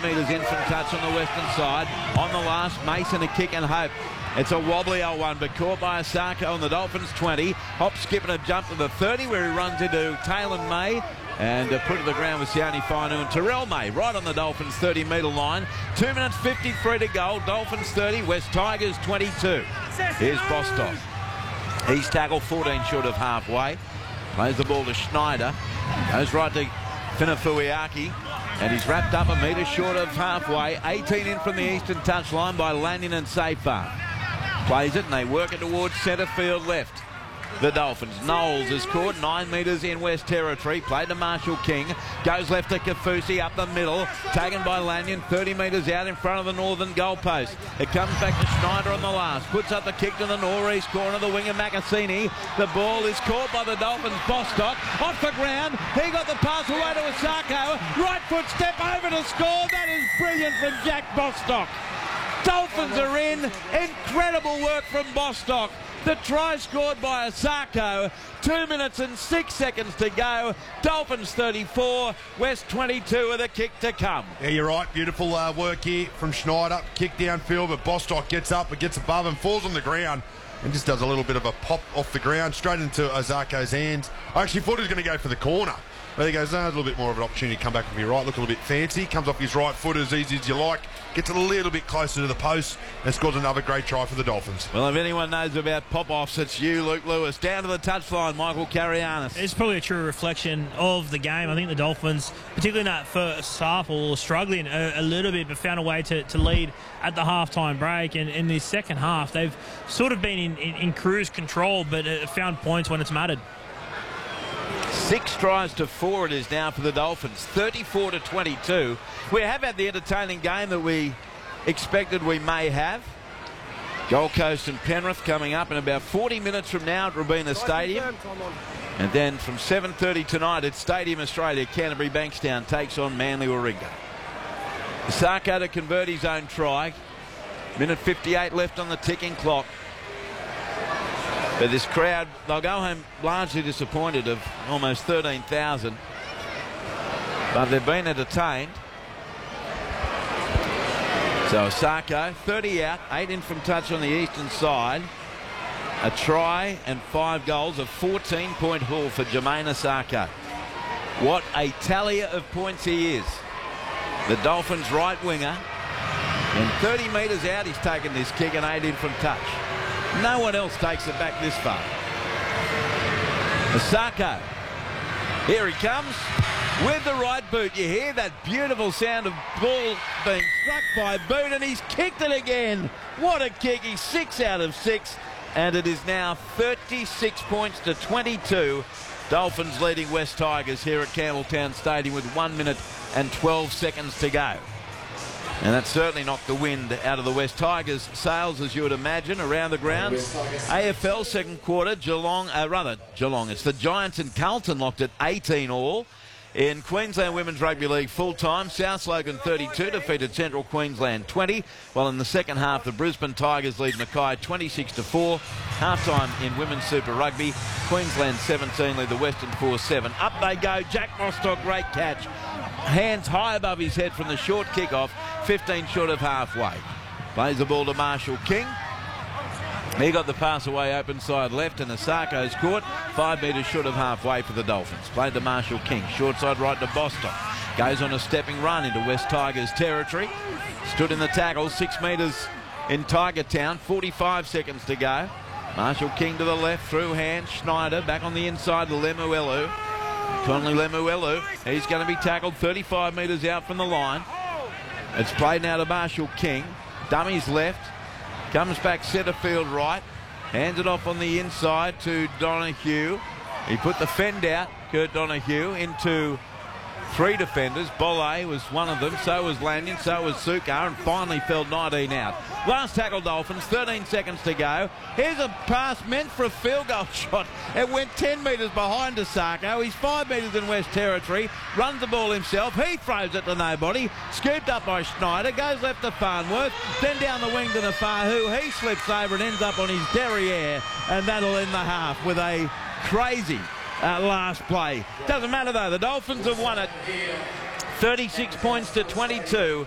metres in from touch on the western side. On the last, Mason a kick and hope. It's a wobbly old one, but caught by Osako on the Dolphins 20. Hop, skip and a jump to the 30 where he runs into Taylor May. And put to the ground with Sione Fainu and Terrell May right on the Dolphins 30-metre line. 2 minutes 53 to go. Dolphins 30, West Tigers 22. Here's Bostock. He's tackled 14 short of halfway. Plays the ball to Schneider. Goes right to Finafuiaki. And he's wrapped up a metre short of halfway. 18 in from the eastern touchline by Lanyon and Safar. Plays it and they work it towards centre field left. The Dolphins. Knowles is caught 9 metres in West Territory. Played to Marshall King. Goes left to Kafusi up the middle. Taken by Lanyon. 30 metres out in front of the northern goalpost. It comes back to Schneider on the last. Puts up the kick to the northeast corner. The winger Macassini. The ball is caught by the Dolphins. Bostock off the ground. He got the pass away to Osako. Right foot step over to score. That is brilliant from Jack Bostock. Dolphins are in. Incredible work from Bostock. The try scored by Osako. 2 minutes and 6 seconds to go. Dolphins 34, West 22 with a kick to come. Yeah, you're right. Beautiful work here from Schneider. Kick downfield, but Bostock gets up and gets above and falls on the ground and just does a little bit of a pop off the ground straight into Osako's hands. I actually thought he was going to go for the corner. But he goes, no, a little bit more of an opportunity to come back from your right, look a little bit fancy. Comes off his right foot as easy as you like. Gets a little bit closer to the post and scores another great try for the Dolphins. Well, if anyone knows about pop-offs, it's you, Luke Lewis. Down to the touchline, Michael Carianis. It's probably a true reflection of the game. I think the Dolphins, particularly in that first half, were struggling a little bit, but found a way to lead at the halftime break. And in the second half, they've sort of been in cruise control, but found points when it's mattered. 6 tries to 4 it is now for the Dolphins, 34 to 22. We have had the entertaining game that we expected we may have. Gold Coast and Penrith coming up in about 40 minutes from now at Robina Stadium. And then from 7:30 tonight at Stadium Australia, Canterbury Bankstown takes on Manly Warringah. Osako to convert his own try. Minute 58 left on the ticking clock. But this crowd, they'll go home largely disappointed of almost 13,000. But they've been entertained. So Osako, 30 out, 8 in from touch on the eastern side. A try and 5 goals, a 14-point haul for Jermaine Osako. What a tallier of points he is. The Dolphins' right winger. And 30 metres out, he's taken this kick and 8 in from touch. No one else takes it back this far. Osako. Here he comes with the right boot. You hear that beautiful sound of ball being struck by boot, and he's kicked it again. What a kick. He's 6 out of 6, and it is now 36 points to 22. Dolphins leading West Tigers here at Campbelltown Stadium with 1 minute and 12 seconds to go. And that certainly knocked the wind out of the West Tigers' sails, as you would imagine, around the grounds. AFL second quarter, Geelong, it's the Giants and Carlton locked at 18 all. In Queensland Women's Rugby League full-time, South Logan 32 defeated Central Queensland 20, while in the second half the Brisbane Tigers lead Mackay 26-4. Half-time in Women's Super Rugby, Queensland 17 lead the Western Force 7. Up they go, Jack Bostock, great catch. Hands high above his head from the short kick-off, 15 short of halfway. Plays the ball to Marshall King. He got the pass away open side left, and Osako's caught 5 metres short of halfway for the Dolphins. Played to Marshall King, short side right to Bostock. Goes on a stepping run into West Tigers territory. Stood in the tackle, 6 metres in Tiger Town, 45 seconds to go. Marshall King to the left, through hand, Schneider back on the inside to Lemuelu. Conley Lemuelu, he's going to be tackled 35 metres out from the line. It's played now to Marshall King. Dummies left. Comes back centre field right. Hands it off on the inside to Donahue. He put the fend out, Kurt Donahue, into 3 defenders. Bolle was one of them. So was Lanyon. So was Sukar. And finally fell 19 out. Last tackle Dolphins. 13 seconds to go. Here's a pass meant for a field goal shot. It went 10 metres behind Osako. He's 5 metres in West Territory. Runs the ball himself. He throws it to nobody. Scooped up by Schneider. Goes left to Farnworth. Then down the wing to Nafahu. He slips over and ends up on his derriere. And that'll end the half with a crazy last play. Doesn't matter though. The Dolphins have won it. 36 points to 22.